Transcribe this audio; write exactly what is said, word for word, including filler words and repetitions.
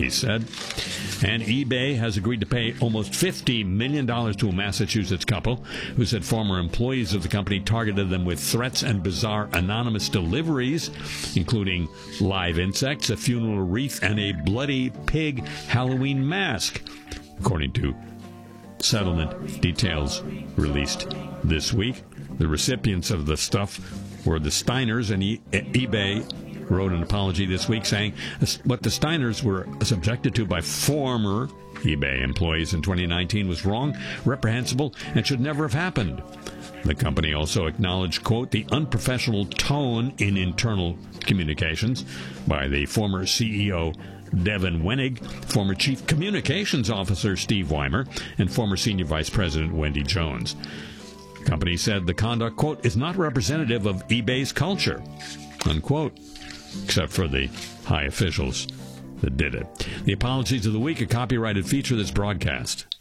he said. And eBay has agreed to pay almost fifty million dollars to a Massachusetts couple who said former employees of the company targeted them with threats and bizarre anonymous deliveries, including live insects, a funeral wreath, and a bloody pig Halloween mask, according to settlement details released this week. The recipients of the stuff were the Steiners, and e- eBay wrote an apology this week saying what the Steiners were subjected to by former eBay employees in twenty nineteen was wrong, reprehensible, and should never have happened. The company also acknowledged, quote, the unprofessional tone in internal communications by the former C E O Devin Wenig, former Chief Communications Officer Steve Weimer, and former Senior Vice President Wendy Jones. The company said the conduct, quote, is not representative of eBay's culture, unquote, except for the high officials that did it. The apologies of the week, a copyrighted feature of this broadcast.